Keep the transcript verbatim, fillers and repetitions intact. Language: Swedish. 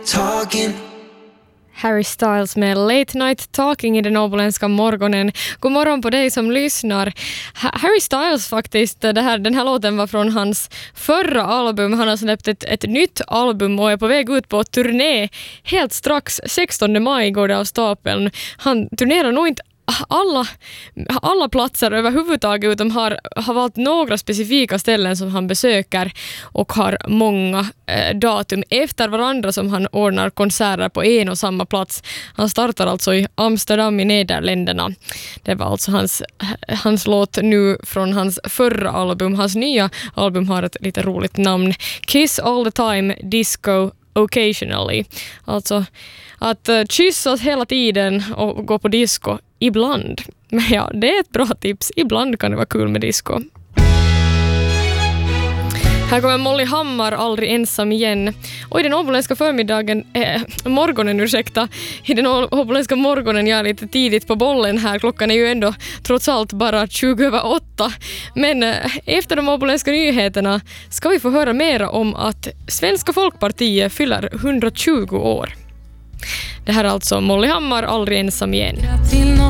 Talking. Harry Styles med Late Night Talking i den åboländska morgonen. God morgon på dig som lyssnar. Ha- Harry Styles faktiskt, det här, den här låten var från hans förra album. Han har släppt ett, ett nytt album och är på väg ut på turné. Helt strax, sextonde maj går det av stapeln. Han turnerar nog inte alla, alla platser överhuvudtaget, utan har, har valt några specifika ställen som han besöker och har många eh, datum efter varandra som han ordnar konserter på en och samma plats. Han startar alltså i Amsterdam i Nederländerna. Det var alltså hans, hans låt nu från hans förra album. Hans nya album har ett lite roligt namn. Kiss All the Time, Disco Occasionally. Alltså att uh, kyssas hela tiden och gå på disco ibland. Men ja, det är ett bra tips. Ibland kan det vara kul med disco. Här kommer Molly Hammar, Aldrig ensam igen. Och i den åboländska förmiddagen, eh, morgonen ursäkta, i den åboländska morgonen, jag är lite tidigt på bollen här. Klockan är ju ändå trots allt bara tjugo över åtta. Men eh, efter de åboländska nyheterna ska vi få höra mer om att Svenska Folkpartiet fyller hundratjugo år. Det här är alltså Molly Hammar, Aldrig ensam igen.